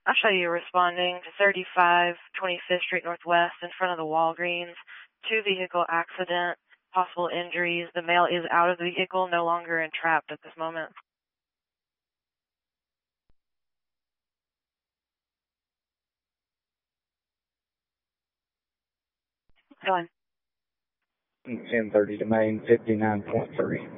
I'll show you responding to 35 25th Street Northwest in front of the Walgreens. 2-vehicle accident, possible injuries. The male is out of the vehicle, no longer entrapped at this moment. Go on. 1030 to Main, 59.3.